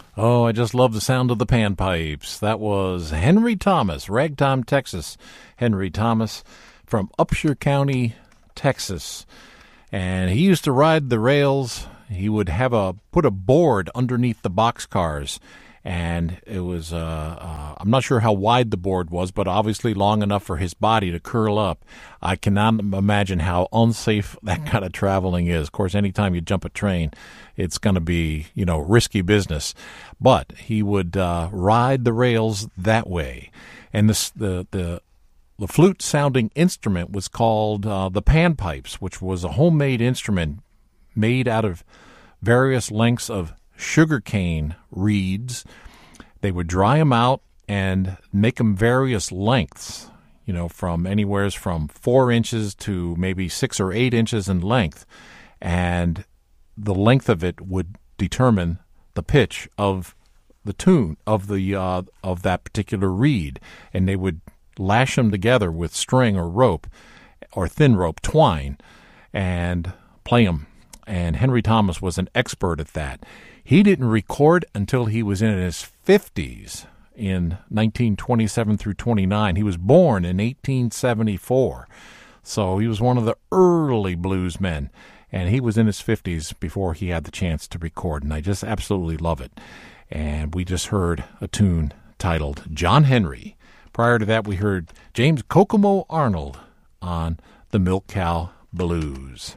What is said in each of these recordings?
Oh, I just love the sound of the panpipes. That was Henry Thomas, Ragtime, Texas. Henry Thomas from Upshur County, Texas. And he used to ride the rails. He would put a board underneath the boxcars. And it was, I'm not sure how wide the board was, but obviously long enough for his body to curl up. I cannot imagine how unsafe that kind of traveling is. Of course, anytime you jump a train, it's going to be, risky business. But he would ride the rails that way. And the flute-sounding instrument was called the panpipes, which was a homemade instrument made out of various lengths of sugarcane reeds. They would dry them out and make them various lengths, from anywhere from 4 inches to maybe 6 or 8 inches in length. And the length of it would determine the pitch of the tune of that particular reed. And they would lash them together with string or rope or thin rope twine and play them. And Henry Thomas was an expert at that. He didn't record until he was in his 50s in 1927 through 29. He was born in 1874. So he was one of the early blues men. And he was in his 50s before he had the chance to record. And I just absolutely love it. And we just heard a tune titled John Henry. Prior to that, we heard James Kokomo Arnold on the Milk Cow Blues.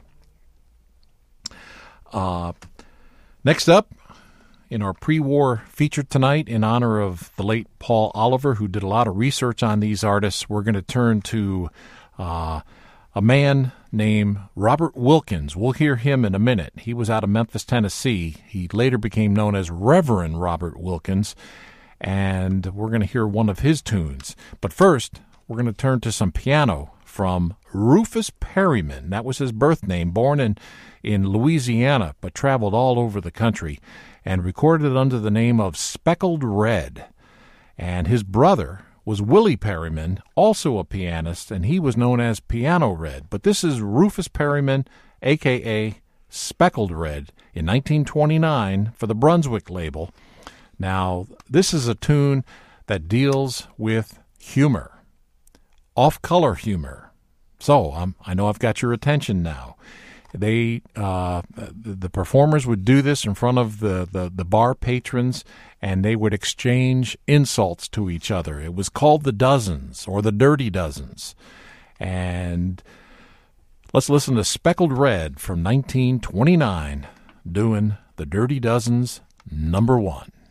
Next up, in our pre-war feature tonight, in honor of the late Paul Oliver, who did a lot of research on these artists, we're going to turn to a man named Robert Wilkins. We'll hear him in a minute. He was out of Memphis, Tennessee. He later became known as Reverend Robert Wilkins, and we're going to hear one of his tunes. But first, we're going to turn to some piano from Rufus Perryman. That was his birth name, born in Louisiana, but traveled all over the country and recorded under the name of Speckled Red. And his brother was Willie Perryman, also a pianist, and he was known as Piano Red. But this is Rufus Perryman, a.k.a. Speckled Red, in 1929 for the Brunswick label. Now, this is a tune that deals with humor, off-color humor. So, I know I've got your attention now. The performers would do this in front of the bar patrons, and they would exchange insults to each other. It was called the Dozens or the Dirty Dozens. And let's listen to Speckled Red from 1929 doing the Dirty Dozens #1.